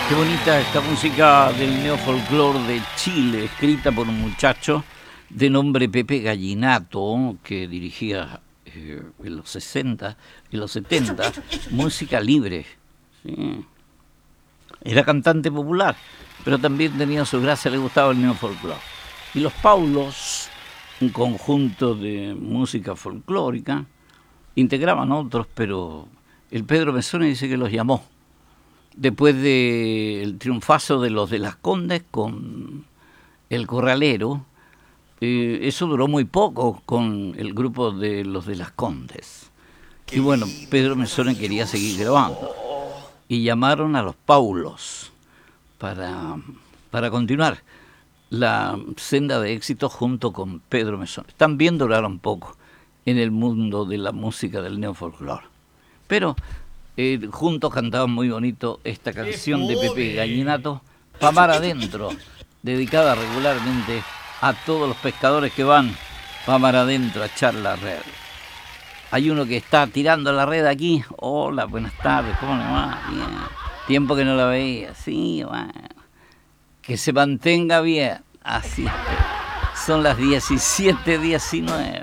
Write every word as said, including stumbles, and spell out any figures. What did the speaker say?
Qué bonita esta música del neofolclore de Chile, escrita por un muchacho de nombre Pepe Gallinato, que dirigía eh, en los sesenta, en los setenta, música libre. Sí. Era cantante popular, pero también tenía su gracia, le gustaba el neofolclore. Y los Paulos, un conjunto de música folclórica, integraban otros, pero el Pedro Mezzoni dice que los llamó. Después del triunfazo de los de Las Condes con El Corralero, eh, eso duró muy poco con el grupo de los de Las Condes. Y bueno, Pedro Mezzoni quería seguir grabando. Y llamaron a los Paulos para, para continuar la senda de éxito junto con Pedro Mezzoni. También duraron poco en el mundo de la música del neofolclore. Pero eh, juntos cantaban muy bonito esta canción de Pepe Gallinato, Pa' mar adentro, dedicada regularmente a todos los pescadores que van pa' mar adentro a echar la red. Hay uno que está tirando la red aquí. Hola, buenas tardes, ¿cómo le va? Bien. Tiempo que no la veía. Sí, bueno. Que se mantenga bien. Así es. Son las diecisiete diecinueve.